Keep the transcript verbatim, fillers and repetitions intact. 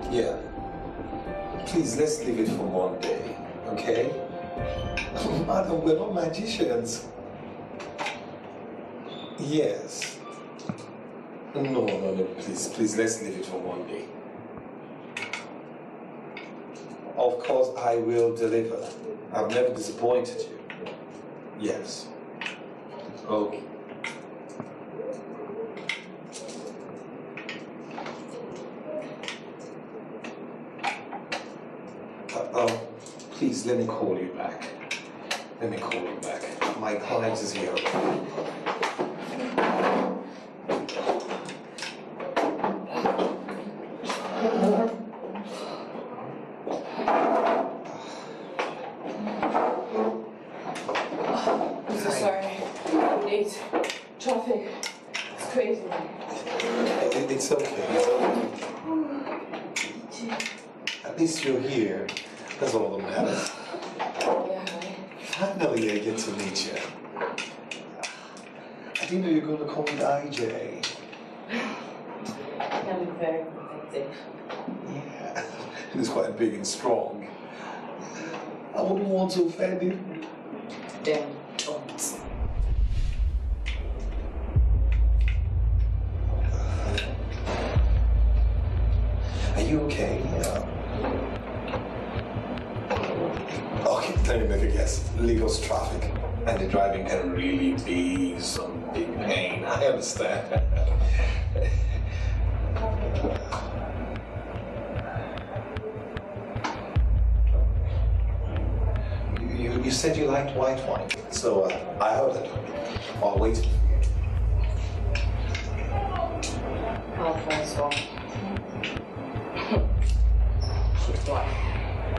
Yeah. Please, let's leave it for Monday, okay? Madam, we're not magicians. Yes. No, no, no, please, please, let's leave it for Monday. Of course, I will deliver. I've never disappointed you. Yes. Okay. Uh, uh, please, let me call you back. Let me call you back. My client is here. I'm so sorry. Late. Traffic. It's crazy. It, it's okay. It's okay. At least you're here. That's all that matters. Yeah, hi. Finally, I get to meet you. I didn't know you were going to call me I J. I'm very protective. Yeah, he's quite big and strong. I wouldn't want to offend you. Then don't. Are you okay? Yeah. Okay, let me make a guess. Lagos traffic. And the driving can really be some big pain. I understand. you, you said you liked white wine, so uh, I heard it. I'll wait for you. I'll try as well. Why?